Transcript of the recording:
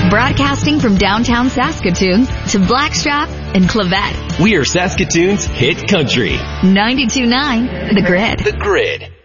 Broadcasting from downtown Saskatoon to Blackstrap and Clavette. We are Saskatoon's hit country. 92.9 The Grid. The Grid.